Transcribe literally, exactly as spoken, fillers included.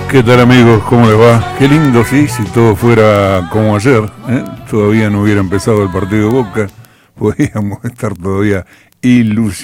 ¿Qué tal, amigos? ¿Cómo les va? Qué lindo, sí, si todo fuera como ayer, ¿eh? Todavía no hubiera empezado el partido de Boca, podríamos estar todavía ilusionados.